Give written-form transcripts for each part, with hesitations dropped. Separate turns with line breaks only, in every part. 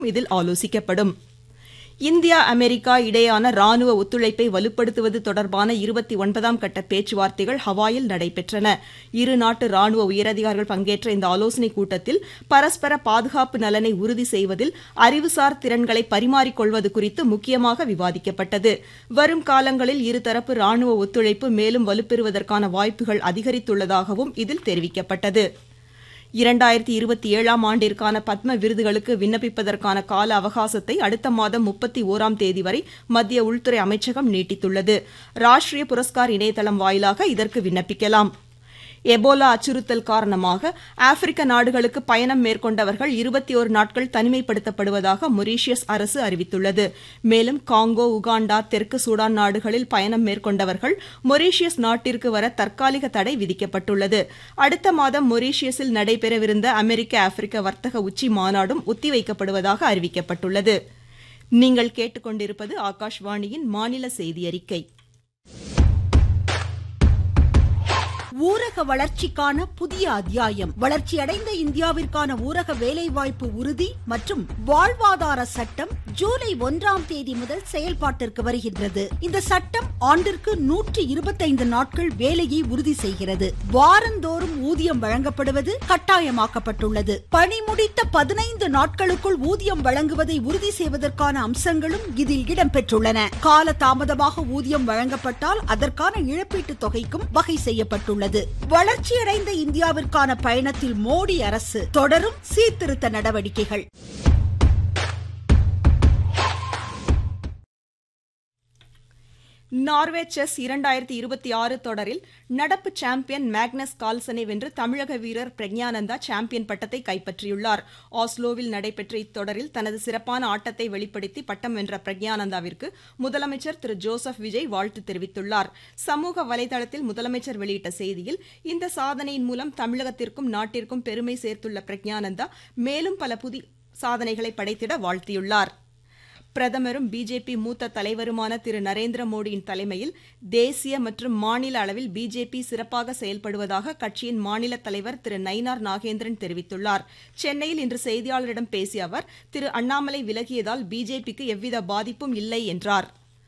இதில் ஆலோசிக்கப்படும். India America இடையேயான ராணுவ ஒத்துழைப்பை வலுப்படுத்துவது தொடர்பான 29ஆம் கட்ட பேச்சுவார்த்தைகள் ஹவாயில் நடைபெற்றன. இரு நாட்டு ராணுவ உயரதிகாரிகள் பங்கேற்ற இந்த ஆலோசனைக் கூட்டத்தில் பரஸ்பர பாதுகாப்பு நலனை உறுதி செய்வதில் அறிவுசார் திறன்களை பரிமாறிக்கொள்வது குறித்து முக்கியமாக விவாதிக்கப்பட்டது. வரும் காலங்களில் இருதரப்பு ராணுவ ஒத்துழைப்பு மேலும் வலுப்பெறுவதற்கான வாய்ப்புகள் அதிகரித்துள்ளதாகவும் இதில் தெரிவிக்கப்பட்டது. 2027ஆம் ஆண்டிற்கான பத்ம விருதுகளுக்கு விண்ணப்பிப்பதற்கான கால அவகாசத்தை அடுத்த மாதம் 31ஆம் தேதி வரை மத்திய உள்துறை அமைச்சகம் நீட்டித்துள்ளது. ராஷ்டிரிய புரஸ்கார் இணையதளம் வாயிலாக இதற்கு விண்ணப்பிக்கலாம். எபோலா அச்சுறுத்தல் காரணமாக ஆப்பிரிக்க நாடுகளுக்கு பயணம் மேற்கொண்டவர்கள் 21 நாட்கள் தனிமைப்படுத்தப்படுவதாக மொரீஷியஸ் அரசு அறிவித்துள்ளது. மேலும் காங்கோ, உகாண்டா, தெற்கு சூடான் நாடுகளில் பயணம் மேற்கொண்டவர்கள் மொரீஷியஸ் நாட்டிற்கு வர தற்காலிக தடை விதிக்கப்பட்டுள்ளது. அடுத்த மாதம் மொரீஷியஸில் நடைபெறவிருந்த அமெரிக்க ஆப்பிரிக்க வர்த்தக உச்சி மாநாடும் ஒத்திவைக்கப்படுவதாக அறிவிக்கப்பட்டுள்ளது. நீங்கள் கேட்டுக்கொண்டிருப்பது ஆகாஷ்வாணியின் மாநில செய்தி அறிக்கை.
ஊரக வளர்ச்சிக்கான புதிய அத்தியாயம். வளர்ச்சியடைந்த இந்தியாவிற்கான ஊரக வேலைவாய்ப்பு உறுதி மற்றும் வாழ்வாதார சட்டம் ஜூலை 1ஆம் தேதி முதல் செயல்பாட்டிற்கு வருகின்றது. இந்த சட்டம் ஆண்டிற்கு 125 நாட்கள் வேலையை உறுதி செய்கிறது. வாரந்தோறும் ஊதியம் வழங்கப்படுவது கட்டாயமாக்கப்பட்டுள்ளது. பணி முடித்த 15 நாட்களுக்குள் ஊதியம் வழங்குவதை உறுதி செய்வதற்கான அம்சங்களும் இதில் இடம்பெற்றுள்ளன. கால தாமதமாக ஊதியம் வழங்கப்பட்டால் அதற்கான இழப்பீட்டுத் தொகைக்கும் வகை செய்யப்பட்டுள்ளது. வளர்ச்சியடைந்த இந்தியாவிற்கான பயணத்தில் மோடி அரசு தொடரும் சீர்திருத்த நடவடிக்கைகள்.
நார்வே செஸ் 2026 தொடரில் நடப்பு சாம்பியன் மேக்னஸ் கால்சனை வென்று தமிழக வீரர் பிரக்ஞானந்தா சாம்பியன் பட்டத்தை கைப்பற்றியுள்ளார். ஆஸ்லோவில் நடைபெற்ற இத்தொடரில் தனது சிறப்பான ஆட்டத்தை வெளிப்படுத்தி பட்டம் வென்ற பிரக்ஞானந்தாவிற்கு முதலமைச்சர் திரு ஜோசப் விஜய் வாழ்த்து தெரிவித்துள்ளார். சமூக வலைதளத்தில் முதலமைச்சர் வெளியிட்ட செய்தியில், இந்த சாதனையின் மூலம் தமிழகத்திற்கும் நாட்டிற்கும் பெருமை சேர்த்துள்ள பிரக்ஞானந்தா மேலும் பல புதிய சாதனைகளை படைத்திட வாழ்த்தியுள்ளார். பிரதமரும் பிஜேபி மூத்த தலைவருமான திரு நரேந்திர மோடியின் தலைமையில் தேசிய மற்றும் மாநில அளவில் பிஜேபி சிறப்பாக செயல்படுவதாக கட்சியின் மாநில தலைவர் திரு நயினார் நாகேந்திரன் தெரிவித்துள்ளார். சென்னையில் இன்று செய்தியாளர்களிடம் பேசிய அவர், திரு அண்ணாமலை விலகியதால் பிஜேபிக்கு எவ்வித பாதிப்பும் இல்லை என்றார்.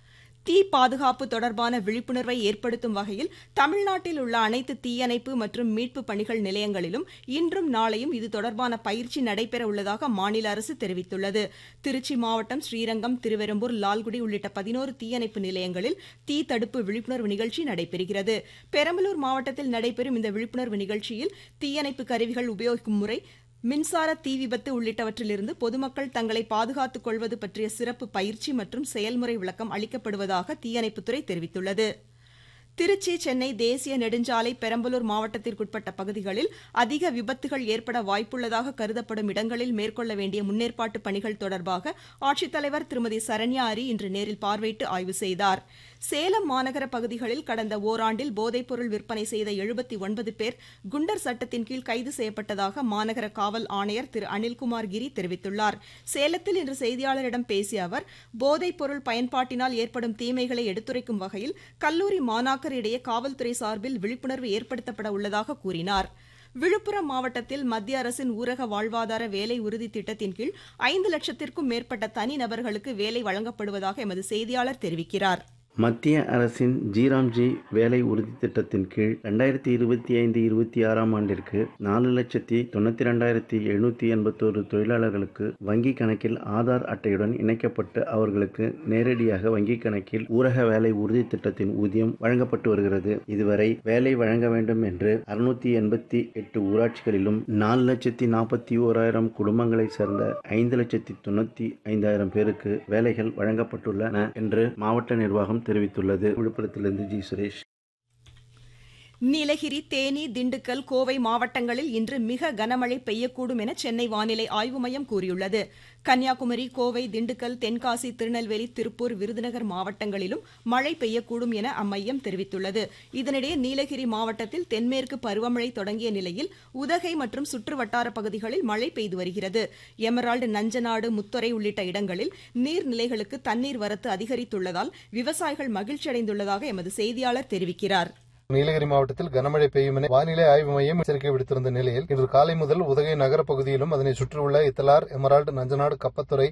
தீ பாதுகாப்பு தொடர்பான விழிப்புணர்வை ஏற்படுத்தும் வகையில் தமிழ்நாட்டில் உள்ள அனைத்து தீயணைப்பு மற்றும் மீட்பு பணிகள் நிலையங்களிலும் இன்றும் நாளையும் இது தொடர்பான பயிற்சி நடைபெற உள்ளதாக மாநில அரசு தெரிவித்துள்ளது. திருச்சி மாவட்டம் ஸ்ரீரங்கம், திருவெரும்பூர், லால்குடி உள்ளிட்ட 11 தீயணைப்பு நிலையங்களில் தீ தடுப்பு விழிப்புணர்வு நிகழ்ச்சி நடைபெறுகிறது. பெரம்பலூர் மாவட்டத்தில் நடைபெறும் இந்த விழிப்புணர்வு நிகழ்ச்சியில் தீயணைப்பு கருவிகள் உபயோகிக்கும் முறை, மின்சார தீ விபத்து உள்ளிட்டவற்றிலிருந்து பொதுமக்கள் தங்களை பாதுகாத்துக் கொள்வது பற்றிய சிறப்பு பயிற்சி மற்றும் செயல்முறை விளக்கம் அளிக்கப்படுவதாக தீயணைப்புத்துறை தெரிவித்துள்ளது. திருச்சி, சென்னை தேசிய நெடுஞ்சாலை பெரம்பலூர் மாவட்டத்திற்குட்பட்ட பகுதிகளில் அதிக விபத்துகள் ஏற்பட வாய்ப்புள்ளதாக கருதப்படும் இடங்களில் மேற்கொள்ள வேண்டிய முன்னேற்பாட்டு பணிகள் தொடர்பாக ஆட்சித்தலைவர் திருமதி சரண்யா அரி இன்று நேரில் பார்வையிட்டு ஆய்வு செய்தார். சேலம் மாநகர பகுதிகளில் கடந்த ஓராண்டில் போதைப்பொருள் விற்பனை செய்த 79 பேர் குண்டர் சட்டத்தின் கீழ் கைது செய்யப்பட்டதாக மாநகர காவல் ஆணையர் திரு அனில்குமார் கிரி தெரிவித்துள்ளார். சேலத்தில் இன்று செய்தியாளரிடம் பேசிய அவர், போதைப்பொருள் பயன்பாட்டினால் ஏற்படும் தீமைகளை எடுத்துரைக்கும் வகையில் கல்லூரி மாணாக்கரிடையே காவல்துறை சார்பில் விழிப்புணர்வு ஏற்படுத்தப்பட உள்ளதாக கூறினார். விழுப்புரம் மாவட்டத்தில் மத்திய அரசின் ஊரக வாழ்வாதார வேலை உறுதி திட்டத்தின் கீழ் 5 லட்சத்திற்கும் மேற்பட்ட தனிநபர்களுக்கு வேலை வழங்கப்படுவதாக எமது செய்தியாளர் தெரிவிக்கிறார்.
மத்திய அரசின் ஜிராம்ஜி வேலை உறுதி திட்டத்தின் கீழ் 2025-26ஆம் ஆண்டிற்கு 4,92,781 தொழிலாளர்களுக்கு வங்கிக் கணக்கில் ஆதார் அட்டையுடன் இணைக்கப்பட்டு அவர்களுக்கு நேரடியாக வங்கிக் கணக்கில் ஊரக வேலை உறுதி திட்டத்தின் ஊதியம் வழங்கப்பட்டு வருகிறது. இதுவரை வேலை வழங்க வேண்டும் என்று 688 ஊராட்சிகளிலும் 4,41,000 குடும்பங்களைச் சேர்ந்த 5,95,000 பேருக்கு வேலைகள் வழங்கப்பட்டுள்ளன என்று மாவட்ட நிர்வாகம் தெரிவித்துள்ளது. விழுப்புரத்திலிருந்து ஜி சுரேஷ்.
நீலகிரி, தேனி, திண்டுக்கல், கோவை மாவட்டங்களில் இன்று மிக கனமழை பெய்யக்கூடும் என சென்னை வானிலை ஆய்வு மையம் கூறியுள்ளது. கன்னியாகுமரி, கோவை, திண்டுக்கல், தென்காசி, திருநெல்வேலி, திருப்பூர், விருதுநகர் மாவட்டங்களிலும் மழை பெய்யக்கூடும் என அம்மையம் தெரிவித்துள்ளது. இதனிடையே நீலகிரி மாவட்டத்தில் தென்மேற்கு பருவமழை தொடங்கிய நிலையில் உதகை மற்றும் சுற்றுவட்டார பகுதிகளில் மழை பெய்து வருகிறது. எமரால்டு, நஞ்சநாடு, முத்துறை உள்ளிட்ட இடங்களில் நீர்நிலைகளுக்கு தண்ணீர் வரத்து அதிகரித்துள்ளதால் விவசாயிகள் மகிழ்ச்சியடைந்துள்ளதாக எமது செய்தியாளர் தெரிவிக்கிறார்.
நீலகிரி மாவட்டத்தில் கனமழை பெய்யும் என வானிலை ஆய்வு மையம் எச்சரிக்கை விடுத்திருந்த நிலையில் இன்று காலை முதல் உதகை நகர பகுதியிலும் அதனை சுற்றியுள்ள இத்தலார், எமரால்டு, நஞ்சநாடு, கப்பத்துறை,